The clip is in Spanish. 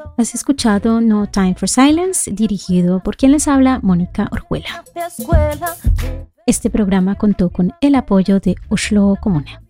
Has escuchado No Time for Silence, dirigido por quien les habla, Mónica Orjuela. Este programa contó con el apoyo de Oslo Comuna.